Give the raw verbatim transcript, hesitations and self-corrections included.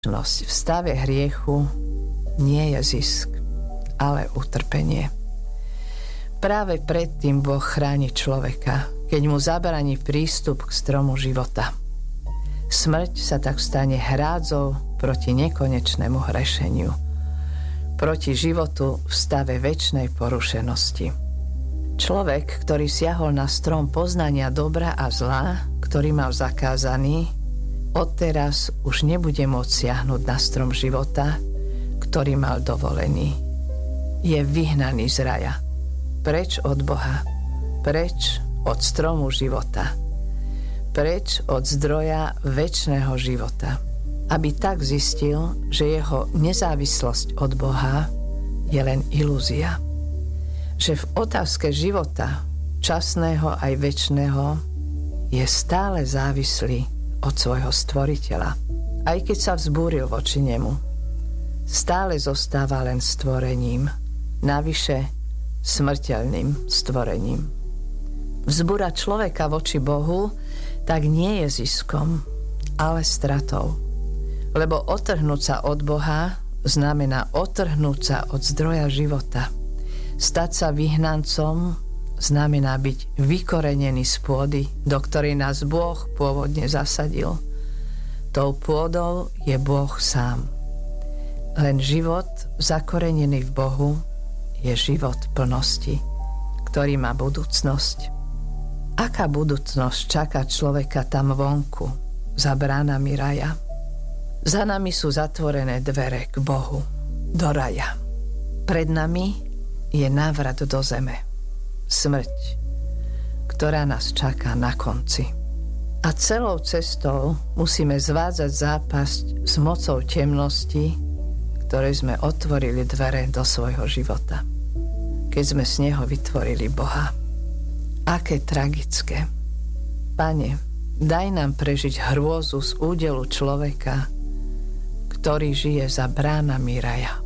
V stave hriechu nie je zisk, ale utrpenie. Práve predtým Boh chráni človeka, keď mu zabraní prístup k stromu života. Smrť sa tak stane hrádzou proti nekonečnému hrešeniu, proti životu v stave večnej porušenosti. Človek, ktorý siahol na strom poznania dobra a zla, ktorý mal zakázaný, odteraz už nebude môcť siahnuť na strom života, ktorý mal dovolený. Je vyhnaný z raja, preč od Boha, preč od stromu života, preč od zdroja večného života, aby tak zistil, že jeho nezávislosť od Boha je len ilúzia. Že v otázke života, časného aj večného, je stále závislý od svojho stvoriteľa. Aj keď sa vzbúril voči nemu, stále zostáva len stvorením, navyše smrteľným stvorením. Vzbúra človeka voči Bohu tak nie je ziskom, ale stratou. Lebo otrhnúť sa od Boha znamená otrhnúť sa od zdroja života. Stať sa vyhnancom znamená byť vykorenený z pôdy, do ktorej nás Boh pôvodne zasadil. Tou pôdou je Boh sám. Len život zakorenený v Bohu je život plnosti, ktorý má budúcnosť. Aká budúcnosť čaká človeka tam vonku, za bránami raja? Za nami sú zatvorené dvere k Bohu, do raja. Pred nami je návrat do zeme. Smrť, ktorá nás čaká na konci. A celou cestou musíme zvádzať zápasť s mocou temnosti, ktorej sme otvorili dvere do svojho života. Keď sme z neho vytvorili Boha. Aké tragické. Pane, daj nám prežiť hrôzu z údelu človeka, ktorý žije za bránami raja.